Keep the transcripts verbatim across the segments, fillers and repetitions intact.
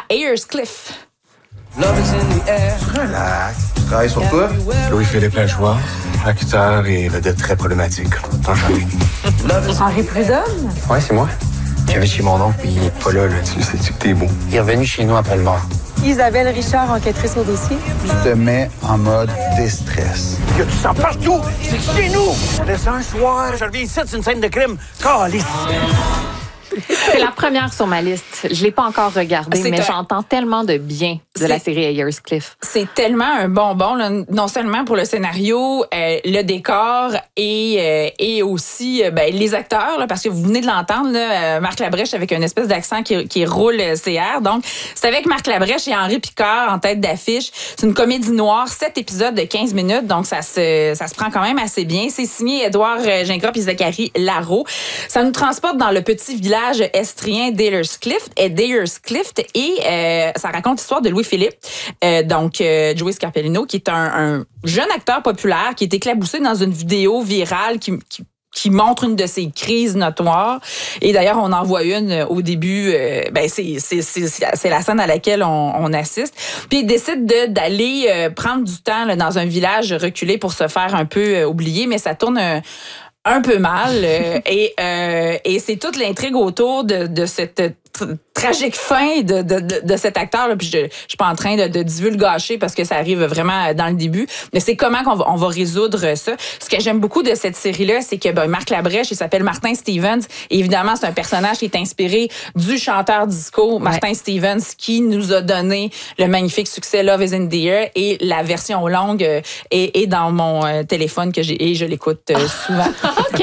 Ayers Cliff. Relax. Tu travailles sur toi? Louis-Philippe Lajoie, acteur et vedette très problématique. Enchanté. Henri Prudhomme? Ouais, c'est moi. J'avais chez mon oncle, puis il est pas là, là. Tu sais-tu que t'es beau? Il est revenu chez nous après le mort. Isabelle Richard, enquêtrice au dossier. Tu te mets en mode déstress. Que tu sens partout! C'est chez nous! Laisse un soir, je reviens ici, c'est une scène de crime. Calice! C'est la première sur ma liste. Je l'ai pas encore regardée, C'est mais un... j'entends tellement de bien de la série Ayers Cliff. C'est tellement un bonbon, là, non seulement pour le scénario, euh, le décor et, euh, et aussi euh, ben, les acteurs, là, parce que vous venez de l'entendre, là, euh, Marc Labrèche avec une espèce d'accent qui, qui roule euh, C R. Donc, c'est avec Marc Labrèche et Henri Picard en tête d'affiche. C'est une comédie noire, sept épisodes de quinze minutes, donc ça se, ça se prend quand même assez bien. C'est signé Édouard euh, Gingras et Zachary Larreau. Ça nous transporte dans le petit village estrien d'Ayers Cliff et d'Ayers Cliff et euh, ça raconte l'histoire de Louis-Philippe, euh, donc euh, Joey Scarpellino, qui est un, un jeune acteur populaire qui est éclaboussé dans une vidéo virale qui, qui qui montre une de ses crises notoires. Et d'ailleurs, on en voit une au début. Euh, ben c'est c'est c'est c'est la scène à laquelle on, on assiste. Puis il décide de d'aller euh, prendre du temps là, dans un village reculé pour se faire un peu euh, oublier, mais ça tourne un, un peu mal. Euh, et euh, et c'est toute l'intrigue autour de de cette tr- tragique fin de, de, de, de cet acteur-là. Puis je ne suis pas en train de, de divulgacher parce que ça arrive vraiment dans le début. Mais c'est comment qu'on va, on va résoudre ça. Ce que j'aime beaucoup de cette série-là, c'est que ben, Marc Labrèche, il s'appelle Martin Stevens. Et évidemment, c'est un personnage qui est inspiré du chanteur disco Martin ouais. Stevens, qui nous a donné le magnifique succès Love is in the Air. Et la version longue est, est dans mon euh, téléphone que j'ai et je l'écoute euh, souvent. OK.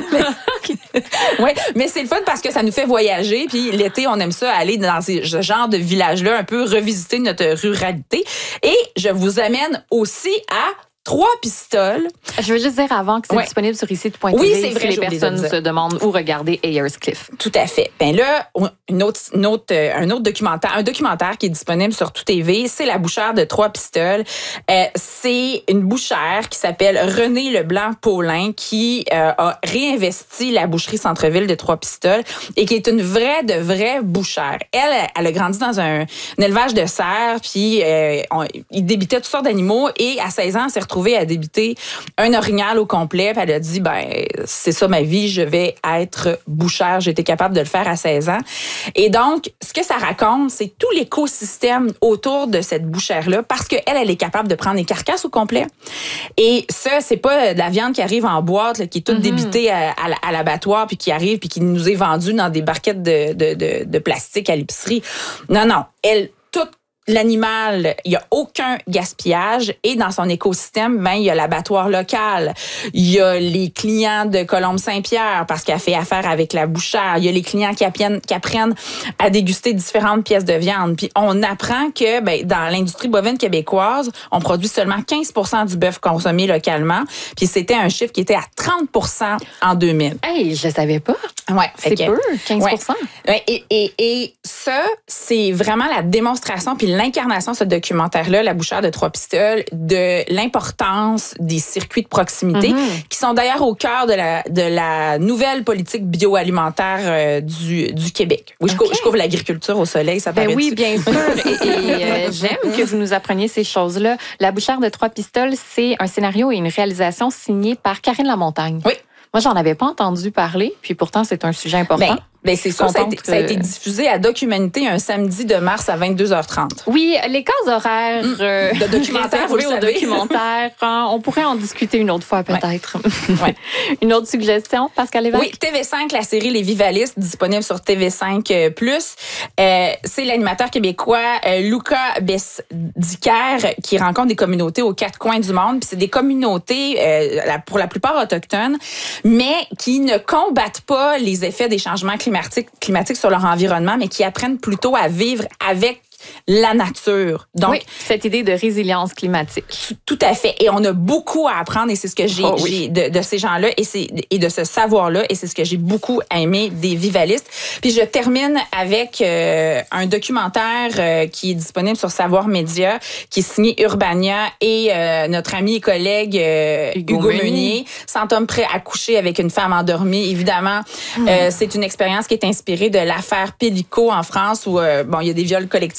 Oui, mais c'est le fun parce que ça nous fait voyager. Puis l'été, on aime ça, aller dans ces, ce genre de village-là, un peu revisiter notre ruralité. Et je vous amène aussi à Trois pistoles. Je veux juste dire avant que c'est ouais. disponible sur ici point t v oui, c'est vrai, si les personnes se demandent où regarder Ayers Cliff. Tout à fait. Ben là, une autre, une autre, un autre documentaire, un documentaire qui est disponible sur Tout T V, c'est La bouchère de Trois pistoles. Euh, c'est une bouchère qui s'appelle Renée Leblanc-Paulin qui euh, a réinvesti la boucherie Centre-Ville de Trois pistoles et qui est une vraie de vraie bouchère. Elle, elle a grandi dans un, un élevage de cerfs, puis euh, on, il débitait toutes sortes d'animaux et à seize ans, elle s'est retrouvée à débiter un orignal au complet. Puis elle a dit, ben c'est ça ma vie, je vais être bouchère. J'ai été capable de le faire à seize ans. Et donc, ce que ça raconte, c'est tout l'écosystème autour de cette bouchère-là, parce qu'elle, elle est capable de prendre les carcasses au complet. Et ça, c'est pas de la viande qui arrive en boîte, là, qui est toute mm-hmm. débitée à, à, à l'abattoir, puis qui arrive, puis qui nous est vendue dans des barquettes de, de, de, de plastique à l'épicerie. Non, non. Elle, toute l'animal, il n'y a aucun gaspillage et dans son écosystème, ben, il y a l'abattoir local, il y a les clients de Colombe-Saint-Pierre parce qu'elle fait affaire avec la bouchère, il y a les clients qui apprennent, qui apprennent à déguster différentes pièces de viande. Puis on apprend que ben, dans l'industrie bovine québécoise, on produit seulement quinze pour cent du bœuf consommé localement. Puis c'était un chiffre qui était à trente pour cent en deux mille. Hey, je ne savais pas. Ouais, c'est que, peu, quinze pour cent. Ouais, et, et, et ça, c'est vraiment la démonstration puis l'incarnation, ce documentaire-là, La bouchère de Trois pistoles, de l'importance des circuits de proximité, mm-hmm. qui sont d'ailleurs au cœur de la, de la nouvelle politique bioalimentaire euh, du, du Québec. Oui, je, okay. couvre, je couvre l'agriculture au soleil, ça paraît. Ben oui, bien sûr. Et, et euh, j'aime que vous nous appreniez ces choses-là. La bouchère de Trois pistoles, c'est un scénario et une réalisation signée par Karine Lamontagne. Oui. Moi, j'en avais pas entendu parler, puis pourtant, c'est un sujet important. Ben, ben c'est ça, ça a, été, que... ça a été diffusé à Documenté un samedi de mars à vingt-deux heures trente. Oui, les cases horaires mmh. euh, de documentaire, vous le au savez. documentaire, hein, on pourrait en discuter une autre fois peut-être. Ouais. Ouais. Une autre suggestion, Pascal Lévesque? Oui, T V cinq, la série Les Vivalistes, disponible sur T V cinq plus. Euh, c'est l'animateur québécois euh, Luca Besdiker qui rencontre des communautés aux quatre coins du monde. Puis c'est des communautés, euh, pour la plupart autochtones, mais qui ne combattent pas les effets des changements climatiques climatiques sur leur environnement, mais qui apprennent plutôt à vivre avec la nature. Donc, oui, cette idée de résilience climatique. Tout, tout à fait. Et on a beaucoup à apprendre, et c'est ce que j'ai, oh, oui. j'ai de, de ces gens-là et, c'est, et de ce savoir-là, et c'est ce que j'ai beaucoup aimé des Vivalistes. Puis je termine avec euh, un documentaire euh, qui est disponible sur Savoir Média, qui est signé Urbania et euh, notre ami et collègue euh, Hugo, Hugo Meunier. Meunier, cent hommes prêts à coucher avec une femme endormie. Évidemment, mmh. euh, c'est une expérience qui est inspirée de l'affaire Pellico en France, où euh, bon, il y a des viols collectifs